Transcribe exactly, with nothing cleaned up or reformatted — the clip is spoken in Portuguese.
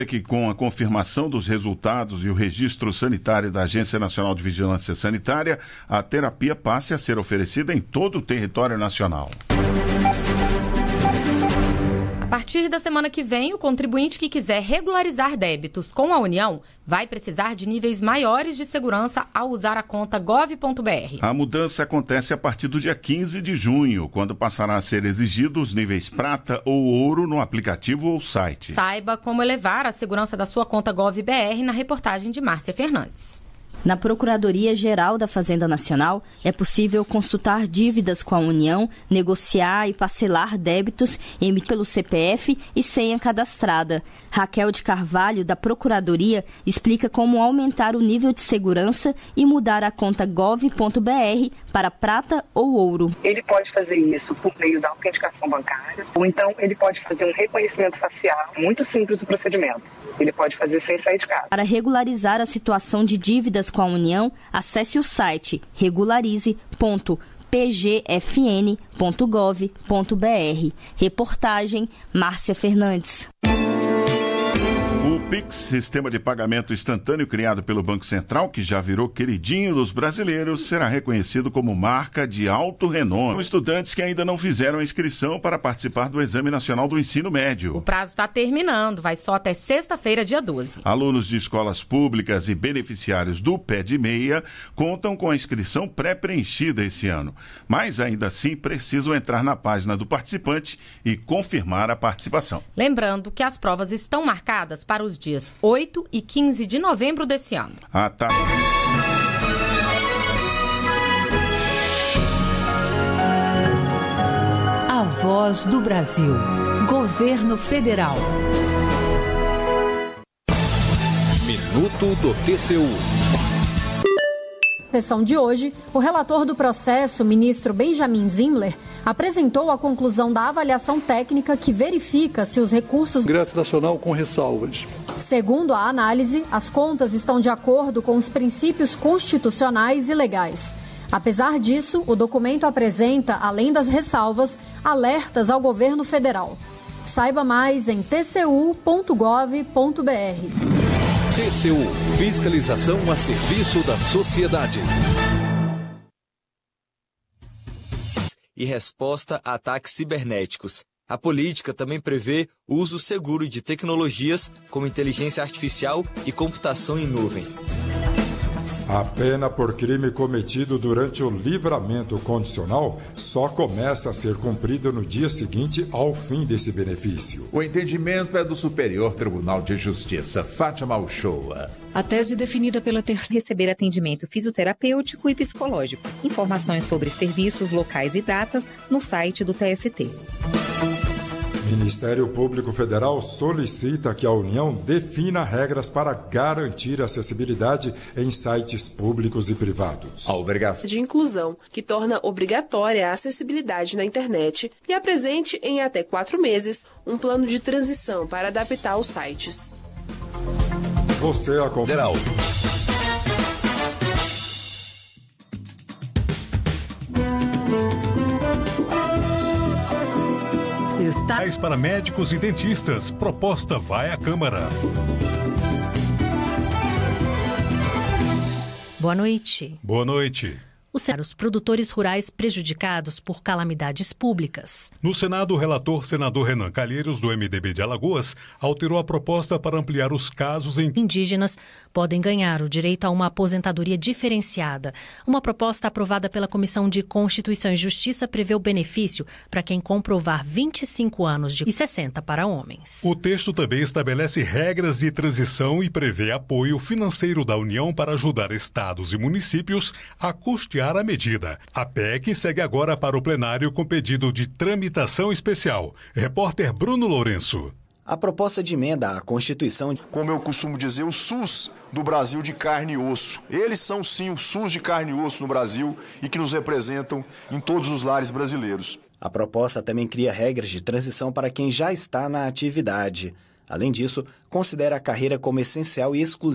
Que com a confirmação dos resultados e o registro sanitário da Agência Nacional de Vigilância Sanitária, a terapia passe a ser oferecida em todo o território nacional. A partir da semana que vem, o contribuinte que quiser regularizar débitos com a União vai precisar de níveis maiores de segurança ao usar a conta gov ponto br. A mudança acontece a partir do dia quinze de junho, quando passará a ser exigido os níveis prata ou ouro no aplicativo ou site. Saiba como elevar a segurança da sua conta GovBR na reportagem de Márcia Fernandes. Na Procuradoria-Geral da Fazenda Nacional, é possível consultar dívidas com a União, negociar e parcelar débitos emitidos pelo C P F e senha cadastrada. Raquel de Carvalho, da Procuradoria, explica como aumentar o nível de segurança e mudar a conta gov ponto br para prata ou ouro. Ele pode fazer isso por meio da autenticação bancária, ou então ele pode fazer um reconhecimento facial. Muito simples o procedimento. Ele pode fazer sem sair de casa. Para regularizar a situação de dívidas com a União, acesse o site regularize ponto p g f n ponto gov ponto br. Reportagem Márcia Fernandes. O Pix, sistema de pagamento instantâneo criado pelo Banco Central, que já virou queridinho dos brasileiros, será reconhecido como marca de alto renome. São estudantes que ainda não fizeram a inscrição para participar do Exame Nacional do Ensino Médio. O prazo está terminando, vai só até sexta-feira, dia doze. Alunos de escolas públicas e beneficiários do Pé de Meia contam com a inscrição pré-preenchida esse ano, mas ainda assim precisam entrar na página do participante e confirmar a participação. Lembrando que as provas estão marcadas para os dias oito e quinze de novembro desse ano. Ah, tá. A Voz do Brasil. Governo Federal. Minuto do T C U. Na sessão de hoje, o relator do processo, ministro Benjamin Zimler, apresentou a conclusão da avaliação técnica que verifica se os recursos... Congresso Nacional com ressalvas. Segundo a análise, as contas estão de acordo com os princípios constitucionais e legais. Apesar disso, o documento apresenta, além das ressalvas, alertas ao governo federal. Saiba mais em t c u ponto gov ponto br. T C U, fiscalização a serviço da sociedade. E resposta a ataques cibernéticos. A política também prevê o uso seguro de tecnologias como inteligência artificial e computação em nuvem. A pena por crime cometido durante o livramento condicional só começa a ser cumprida no dia seguinte ao fim desse benefício. O entendimento é do Superior Tribunal de Justiça, Fátima Uchoa. A tese definida pela terceira... Receber atendimento fisioterapêutico e psicológico. Informações sobre serviços, locais e datas no site do T S T. Ministério Público Federal solicita que a União defina regras para garantir acessibilidade em sites públicos e privados. A obrigação de inclusão, que torna obrigatória a acessibilidade na internet e apresente em até quatro meses um plano de transição para adaptar os sites. Você acompanha. Está... Para médicos e dentistas, proposta vai à Câmara. Boa noite. Boa noite. Os produtores rurais prejudicados por calamidades públicas. No Senado, o relator senador Renan Calheiros, do M D B de Alagoas, alterou a proposta para ampliar os casos em... Indígenas podem ganhar o direito a uma aposentadoria diferenciada. Uma proposta aprovada pela Comissão de Constituição e Justiça prevê o benefício para quem comprovar vinte e cinco anos de... e sessenta para homens. O texto também estabelece regras de transição e prevê apoio financeiro da União para ajudar estados e municípios a custear a medida. A P E C segue agora para o plenário com pedido de tramitação especial. Repórter Bruno Lourenço. A proposta de emenda à Constituição... Como eu costumo dizer, o SUS do Brasil de carne e osso. Eles são, sim, o SUS de carne e osso no Brasil e que nos representam em todos os lares brasileiros. A proposta também cria regras de transição para quem já está na atividade. Além disso, considera a carreira como essencial e exclusiva.